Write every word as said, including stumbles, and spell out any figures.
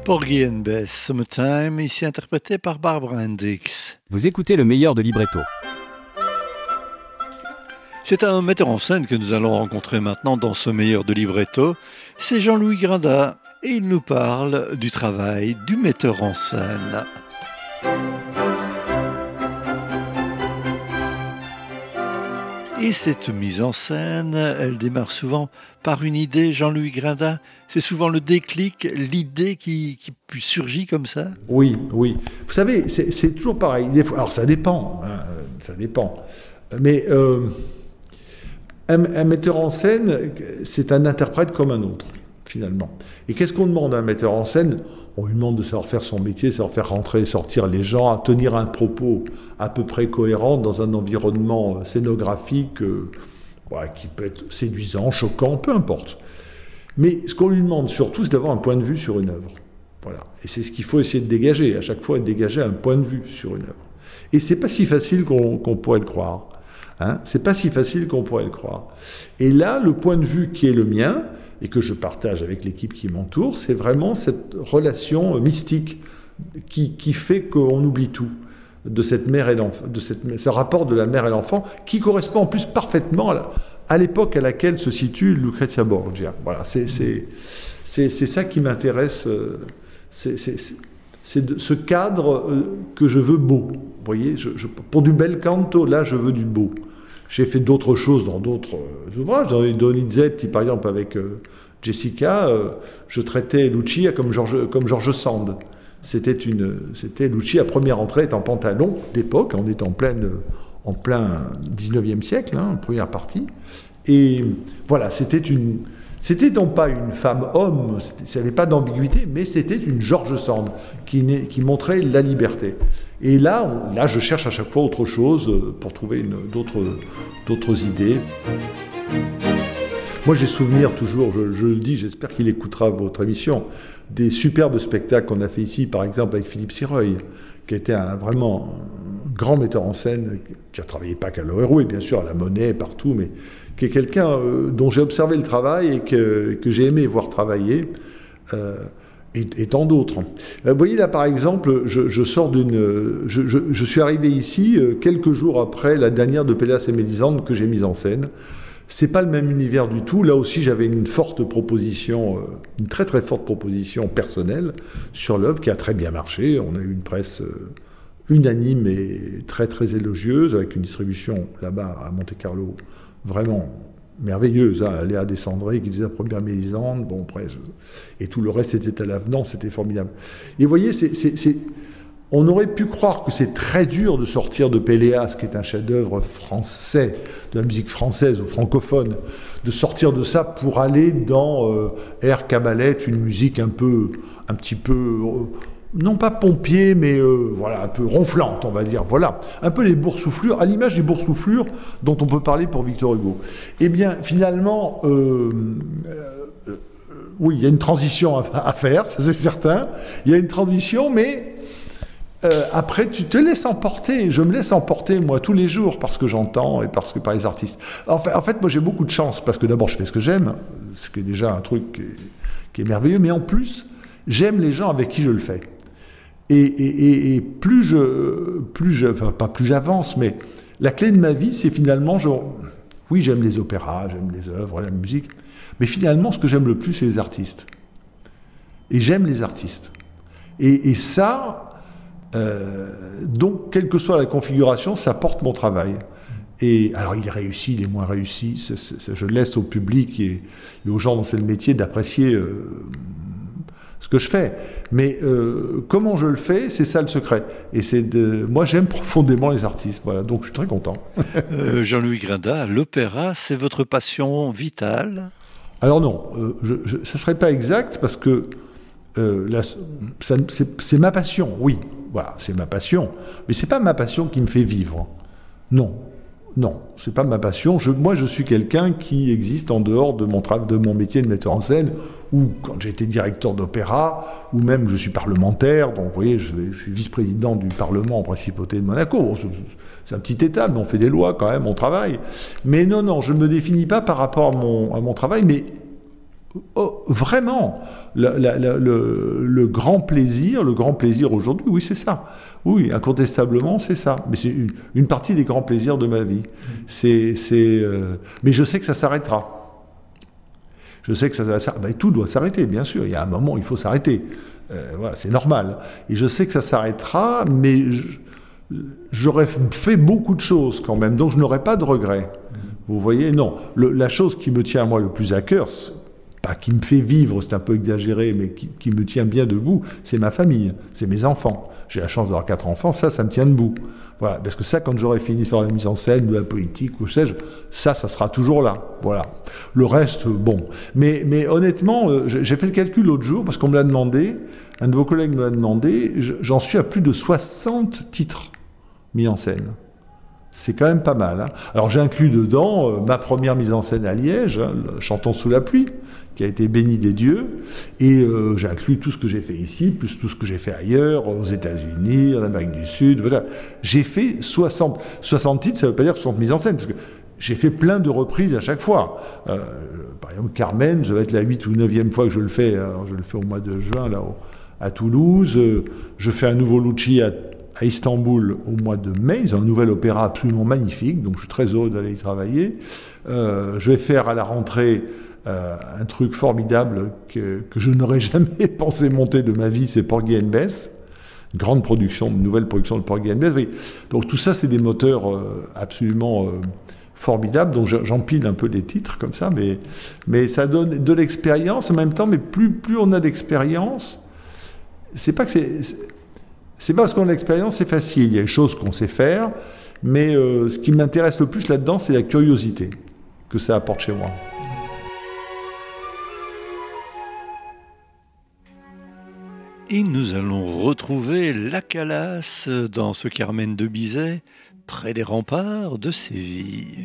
Porgy and Bess, Summertime, ici interprété par Barbara Hendricks. Vous écoutez le meilleur de Libretto. C'est un metteur en scène que nous allons rencontrer maintenant dans ce meilleur de Libretto. C'est Jean-Louis Grinda et il nous parle du travail du metteur en scène. Et cette mise en scène, elle démarre souvent par une idée, Jean-Louis Grinda. C'est souvent le déclic, l'idée qui, qui surgit comme ça. Oui, oui. Vous savez, c'est, c'est toujours pareil. Des fois, alors ça dépend, hein, ça dépend. Mais euh, un, un metteur en scène, c'est un interprète comme un autre, finalement. Et qu'est-ce qu'on demande à un metteur en scène ? On lui demande de savoir faire son métier, de savoir faire rentrer et sortir les gens, à tenir un propos à peu près cohérent dans un environnement scénographique euh, voilà, qui peut être séduisant, choquant, peu importe. Mais ce qu'on lui demande surtout, c'est d'avoir un point de vue sur une œuvre. Voilà. Et c'est ce qu'il faut essayer de dégager, à chaque fois, de dégager un point de vue sur une œuvre. Et c'est pas si facile qu'on, qu'on pourrait le croire. Hein, c'est pas si facile qu'on pourrait le croire. Et là, le point de vue qui est le mien, et que je partage avec l'équipe qui m'entoure, c'est vraiment cette relation mystique qui, qui fait qu'on oublie tout de cette mère et l'enfant, de cette, ce rapport de la mère et l'enfant, qui correspond en plus parfaitement à, la, à l'époque à laquelle se situe Lucrezia Borgia. Voilà, c'est, c'est, c'est, c'est ça qui m'intéresse, c'est, c'est, c'est, c'est de, ce cadre que je veux beau. Vous voyez, je, je, pour du bel canto, là, je veux du beau. J'ai fait d'autres choses dans d'autres ouvrages. Dans Donizetti, par exemple, avec euh, Jessica, euh, je traitais Lucia comme George, comme George Sand. C'était, une, c'était Lucia, première entrée, est en pantalon d'époque. On est en, pleine, en plein dix-neuvième siècle, hein, première partie. Et voilà, c'était une... C'était donc pas une femme-homme, ça n'avait pas d'ambiguïté, mais c'était une George Sand qui, qui montrait la liberté. Et là, on, là, je cherche à chaque fois autre chose pour trouver une, d'autres, d'autres idées. Moi, j'ai souvenir toujours, je, je le dis, j'espère qu'il écoutera votre émission, des superbes spectacles qu'on a fait ici, par exemple avec Philippe Sireuil, qui était un, vraiment un grand metteur en scène, qui a travaillé pas qu'à l'Oreroué, bien sûr, à la Monnaie, partout, mais qui est quelqu'un euh, dont j'ai observé le travail et que, que j'ai aimé voir travailler, euh, et, et tant d'autres. Euh, vous voyez là, par exemple, je, je sors d'une... Je, je, je suis arrivé ici euh, quelques jours après la dernière de Péléas et Mélisande que j'ai mise en scène. C'est pas le même univers du tout. Là aussi, j'avais une forte proposition, euh, une très très forte proposition personnelle sur l'œuvre qui a très bien marché. On a eu une presse euh, unanime et très très élogieuse, avec une distribution là-bas à Monte-Carlo vraiment merveilleuse, hein, Léa Descendré qui faisait la première Mélisande, bon, après, et tout le reste était à l'avenant, c'était formidable. Et vous voyez, c'est, c'est, c'est, on aurait pu croire que c'est très dur de sortir de Péléas, qui est un chef-d'œuvre français, de la musique française ou francophone, de sortir de ça pour aller dans euh, Air Cabalette, une musique un peu, un petit peu... Euh, non pas pompier, mais euh, voilà, un peu ronflante, on va dire. Voilà, un peu les boursouflures, à l'image des boursouflures dont on peut parler pour Victor Hugo. Eh bien, finalement, euh, euh, oui, il y a une transition à, à faire, ça c'est certain. Il y a une transition, mais euh, après, tu te laisses emporter. Je me laisse emporter, moi, tous les jours, parce que j'entends et parce que par les artistes. En fait, en fait moi, j'ai beaucoup de chance, parce que d'abord, je fais ce que j'aime, ce qui est déjà un truc qui est, qui est merveilleux, mais en plus, j'aime les gens avec qui je le fais. Et, et, et plus je, plus je, enfin pas plus j'avance, mais la clé de ma vie, c'est finalement, genre, oui, j'aime les opéras, j'aime les œuvres, la musique, mais finalement, ce que j'aime le plus, c'est les artistes. Et j'aime les artistes. Et, et ça, euh, donc, quelle que soit la configuration, ça porte mon travail. Et alors, il est réussi, il est moins réussi, c'est, c'est, je laisse au public et, et aux gens dont c'est le métier d'apprécier euh, ce que je fais. Mais euh, comment je le fais, c'est ça le secret. Et c'est de... moi, j'aime profondément les artistes. Voilà, donc je suis très content. euh, Jean-Louis Grinda, l'opéra, c'est votre passion vitale ? Alors non, euh, je, je, ça ne serait pas exact parce que euh, la, ça, c'est, c'est ma passion, oui. Voilà, c'est ma passion. Mais ce n'est pas ma passion qui me fait vivre. Non. Non, c'est pas ma passion. Je, moi, je suis quelqu'un qui existe en dehors de mon, tra- de mon métier de metteur en scène, ou quand j'étais directeur d'opéra, ou même je suis parlementaire. Donc, vous voyez, je, je suis vice-président du Parlement en Principauté de Monaco. Bon, c'est, c'est un petit État, mais on fait des lois quand même, on travaille. Mais non, non, je ne me définis pas par rapport à mon, à mon travail, mais Oh, vraiment, la, la, la, le, le grand plaisir, le grand plaisir aujourd'hui, oui, c'est ça. Oui, incontestablement, c'est ça. Mais c'est une, une partie des grands plaisirs de ma vie. C'est, c'est, euh, mais je sais que ça s'arrêtera. Je sais que ça, ça ben, tout doit s'arrêter, bien sûr. Il y a un moment où il faut s'arrêter. Euh, voilà, c'est normal. Et je sais que ça s'arrêtera, mais je, j'aurais fait beaucoup de choses quand même, donc je n'aurais pas de regrets. Vous voyez, non. Le, la chose qui me tient, moi, le plus à cœur, pas qui me fait vivre, c'est un peu exagéré, mais qui, qui me tient bien debout, c'est ma famille, c'est mes enfants. J'ai la chance d'avoir quatre enfants, ça, ça me tient debout. Voilà, parce que ça, quand j'aurai fini de faire la mise en scène, de la politique, ou sais-je, ça, ça sera toujours là. Voilà. Le reste, bon. Mais, mais honnêtement, euh, j'ai fait le calcul l'autre jour, parce qu'on me l'a demandé, un de vos collègues me l'a demandé, j'en suis à plus de soixante titres mis en scène. C'est quand même pas mal. Hein. Alors j'inclus dedans euh, ma première mise en scène à Liège, hein, Chantons sous la pluie, qui a été béni des dieux, et euh, j'inclus tout ce que j'ai fait ici, plus tout ce que j'ai fait ailleurs, aux États-Unis, en Amérique du Sud, voilà. J'ai fait soixante, soixante titres, ça ne veut pas dire soixante mises en scène, parce que j'ai fait plein de reprises à chaque fois. Euh, par exemple, Carmen, je vais être la huit ou neuvième fois que je le fais, alors je le fais au mois de juin, là, au, à Toulouse, euh, je fais un nouveau Lucci à à Istanbul au mois de mai. Ils ont un nouvel opéra absolument magnifique, donc je suis très heureux d'aller y travailler. Euh, je vais faire à la rentrée euh, un truc formidable que, que je n'aurais jamais pensé monter de ma vie, c'est Porgy and Bess, une grande production, une nouvelle production de Porgy and Bess. Oui. Donc tout ça, c'est des moteurs euh, absolument euh, formidables, donc j'empile un peu les titres comme ça, mais, mais ça donne de l'expérience en même temps, mais plus, plus on a d'expérience, c'est pas que c'est... c'est C'est pas parce qu'on a l'expérience, c'est facile. Il y a des choses qu'on sait faire, mais euh, ce qui m'intéresse le plus là-dedans, c'est la curiosité que ça apporte chez moi. Et nous allons retrouver la Calas dans ce Carmen de Bizet, près des remparts de Séville.